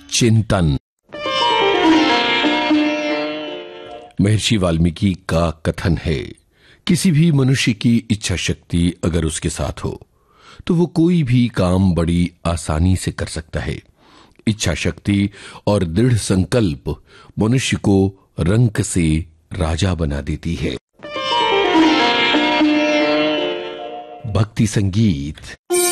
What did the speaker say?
चिंतन। महर्षि वाल्मीकि का कथन है, किसी भी मनुष्य की इच्छा शक्ति अगर उसके साथ हो तो वो कोई भी काम बड़ी आसानी से कर सकता है। इच्छा शक्ति और दृढ़ संकल्प मनुष्य को रंक से राजा बना देती है। भक्ति संगीत।